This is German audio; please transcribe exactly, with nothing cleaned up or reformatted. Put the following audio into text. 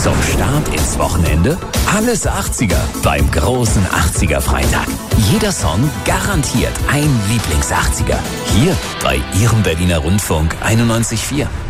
Zum Start ins Wochenende alles achtziger beim großen achtziger Freitag. Jeder Song garantiert ein Lieblings-achtziger. Hier bei Ihrem Berliner Rundfunk einundneunzig Komma vier.